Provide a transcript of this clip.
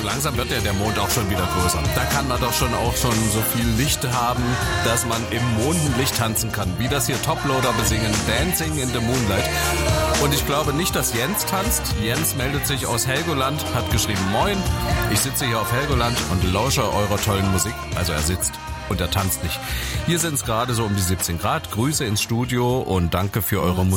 langsam wird ja der Mond auch schon wieder größer. Da kann man doch schon so viel Licht haben, dass man im Mondenlicht tanzen kann. Wie das hier Toploader besingen, Dancing in the Moonlight. Und ich glaube nicht, dass Jens tanzt. Jens meldet sich aus Helgoland, hat geschrieben, Moin, ich sitze hier auf Helgoland und lausche eurer tollen Musik. Also er sitzt und er tanzt nicht. Hier sind es gerade so um die 17 Grad. Grüße ins Studio und danke für eure Musik.